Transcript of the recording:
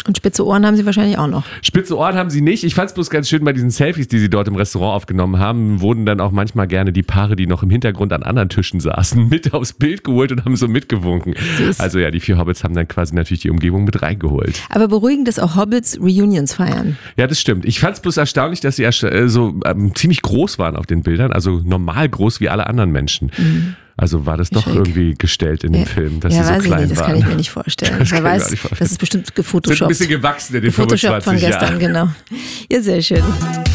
Und spitze Ohren haben sie wahrscheinlich auch noch. Spitze Ohren haben sie nicht. Ich fand es bloß ganz schön bei diesen Selfies, die sie dort im Restaurant aufgenommen haben, wurden dann auch manchmal gerne die Paare, die noch im Hintergrund an anderen Tischen saßen, mit aufs Bild geholt und haben so mitgewunken. Süß. Also ja, die 4 Hobbits haben dann quasi natürlich die Umgebung mit reingeholt. Aber beruhigend, dass auch Hobbits Reunions feiern. Ja, das stimmt. Ich fand es bloß erstaunlich, dass sie so ziemlich groß waren auf den Bildern, also normal groß wie alle anderen Menschen. Mhm. Also war das doch irgendwie gestellt in dem Film, dass sie so klein waren. Das kann ich mir nicht vorstellen. Wer weiß, das ist bestimmt gefotoshoppt. Sind ein bisschen gewachsen in den Gefotoshoppt 25 von gestern, Jahren. Genau. Ja, sehr schön.